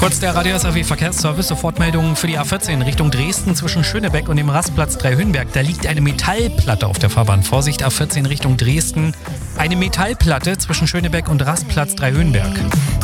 Kurz der Radio SAW Verkehrsservice, Sofortmeldungen für die A14 Richtung Dresden zwischen Schönebeck und dem Rastplatz Dreihöhenberg. Da liegt eine Metallplatte auf der Fahrbahn. Vorsicht, A14 Richtung Dresden. Eine Metallplatte zwischen Schönebeck und Rastplatz Dreihöhenberg.